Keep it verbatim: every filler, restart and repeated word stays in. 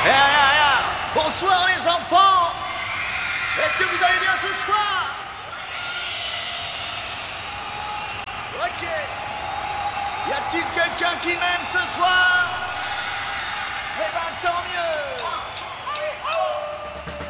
Eh, eh, eh, bonsoir les enfants. Est-ce que vous allez bien ce soir? Ok. Y a-t-il quelqu'un qui m'aime ce soir? Eh ben tant mieux.